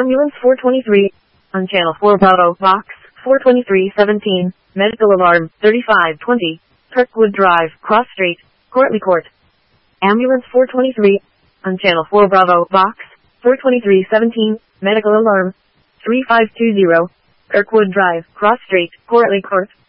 Ambulance 423. On channel 4 Bravo, box 42317. Medical alarm 3520. Kirkwood Drive, Cross Street, Courtly Court. Ambulance 423. On channel 4 Bravo, box 42317. Medical alarm 3520. Kirkwood Drive, Cross Street, Courtly Court.